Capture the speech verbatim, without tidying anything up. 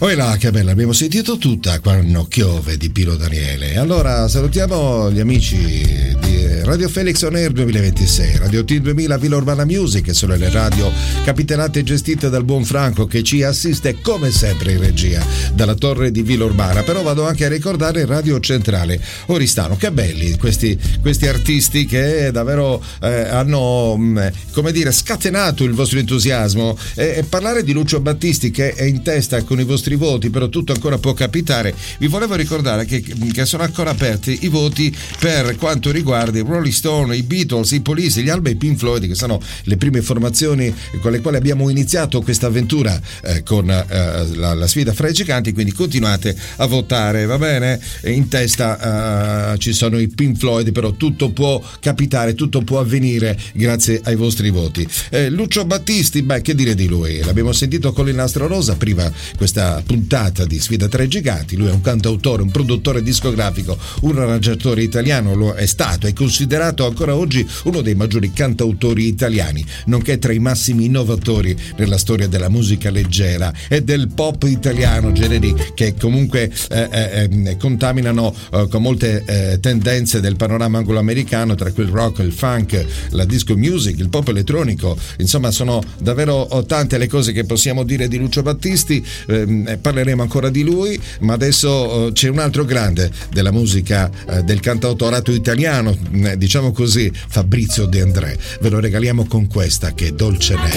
Poi là, che bella, abbiamo sentito tutta Quando piove di Pino Daniele. Allora salutiamo gli amici di Radio Felix On Air duemilaventisei, Radio T duemila Villa Urbana Music, che sono le radio capitanate e gestite dal buon Franco, che ci assiste come sempre in regia dalla torre di Villa Urbana. Però vado anche a ricordare Radio Centrale Oristano. Che belli questi, questi artisti che davvero eh, hanno mh, come dire scatenato il vostro entusiasmo, e, e parlare di Lucio Battisti che è in testa con i vostri voti, però tutto ancora può capitare. Vi volevo ricordare che, che sono ancora aperti i voti per quanto riguarda i Rolling Stone, i Beatles, i Police, gli Alba e i Pink Floyd, che sono le prime formazioni con le quali abbiamo iniziato questa avventura eh, con eh, la, la sfida fra i giganti. Quindi continuate a votare, va bene? In testa eh, ci sono i Pink Floyd, però tutto può capitare, tutto può avvenire grazie ai vostri voti. eh, Lucio Battisti, beh, che dire di lui? L'abbiamo sentito con il Nastro Rosa prima questa puntata di Sfida tra i Giganti. Lui è un cantautore, un produttore discografico, un arrangiatore italiano, lo è stato, è considerato ancora oggi uno dei maggiori cantautori italiani, nonché tra i massimi innovatori nella storia della musica leggera e del pop italiano, generi che comunque eh, eh, contaminano eh, con molte eh, tendenze del panorama anglo-americano, tra cui il rock, il funk, la disco music, il pop elettronico. Insomma, sono davvero tante le cose che possiamo dire di Lucio Battisti. Eh, parleremo ancora di lui, ma adesso eh, c'è un altro grande della musica eh, del cantautorato italiano, eh, diciamo così, Fabrizio De André. Ve lo regaliamo con questa che è Dolce Nera.